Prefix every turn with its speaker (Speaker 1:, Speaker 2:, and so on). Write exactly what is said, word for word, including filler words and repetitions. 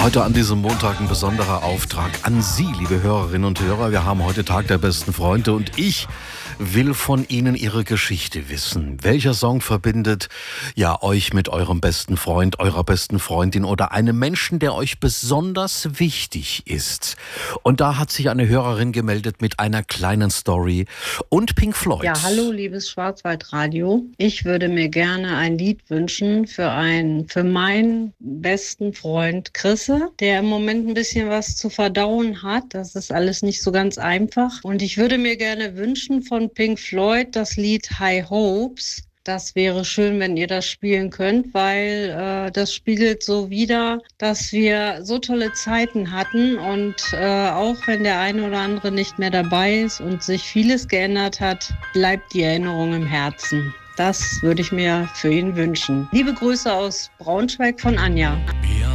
Speaker 1: Heute an diesem Montag ein besonderer Auftrag an Sie, liebe Hörerinnen und Hörer. Wir haben heute Tag der besten Freunde und ich will von Ihnen Ihre Geschichte wissen. Welcher Song verbindet ja euch mit eurem besten Freund, eurer besten Freundin oder einem Menschen, der euch besonders wichtig ist? Und da hat sich eine Hörerin gemeldet mit einer kleinen Story und Pink Floyd.
Speaker 2: Ja, hallo, liebes Schwarzwaldradio. Ich würde mir gerne ein Lied wünschen für einen, für meinen besten Freund Chrisse, der im Moment ein bisschen was zu verdauen hat. Das ist alles nicht so ganz einfach. Und ich würde mir gerne wünschen von Pink Floyd das Lied High Hopes. Das wäre schön, wenn ihr das spielen könnt, weil äh, das spiegelt so wider, dass wir so tolle Zeiten hatten und äh, auch wenn der eine oder andere nicht mehr dabei ist und sich vieles geändert hat, bleibt die Erinnerung im Herzen. Das würde ich mir für ihn wünschen. Liebe Grüße aus Braunschweig von Anja.
Speaker 3: Ja.